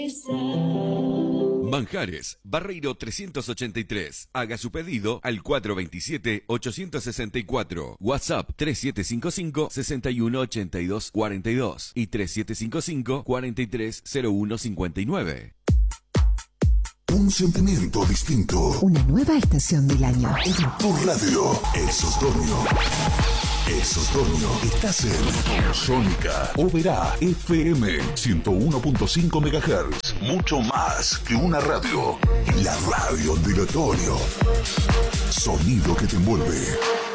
Manjares, Barreiro 383. Haga su pedido al 427-864. WhatsApp 3755-618242 y 3755-430159. Un sentimiento distinto. Una nueva estación del año. En tu radio. Es otoño. Es otoño. Estás en Sónica. Oberá FM 101.5 MHz. Mucho más que una radio. La radio del otoño. Sonido que te envuelve.